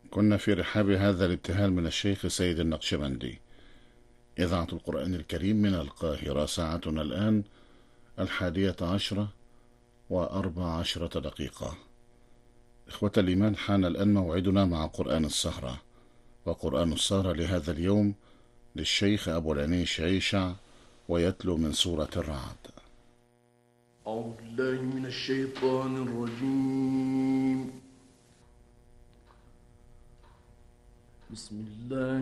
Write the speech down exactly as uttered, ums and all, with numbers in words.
كنا في رحاب هذا الابتهال من الشيخ سيد النقشبندي. إذاعة القرآن الكريم من القاهرة، ساعتنا الآن الحادية عشرة وأربع عشرة دقيقة. إخوة الإيمان، حان الآن موعدنا مع قرآن السهرة، وقرآن السهرة لهذا اليوم للشيخ أبو العنيش عيشع، ويتلو من سورة الرعد. أعوذ بالله من الشيطان الرجيم. بسم الله